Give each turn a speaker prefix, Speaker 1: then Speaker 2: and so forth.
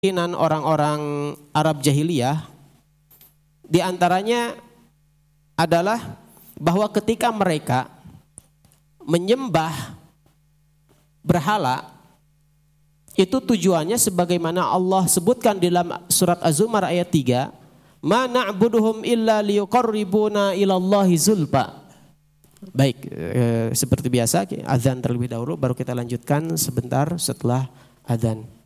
Speaker 1: keyakinan orang-orang Arab jahiliyah di antaranya adalah bahwa ketika mereka menyembah berhala, itu tujuannya sebagaimana Allah sebutkan di dalam surat Az-Zumar ayat 3, ma na'buduhum illa liyuqarribuna ilallahi zulfa. Baik, seperti biasa azan terlebih dahulu baru kita lanjutkan sebentar setelah azan.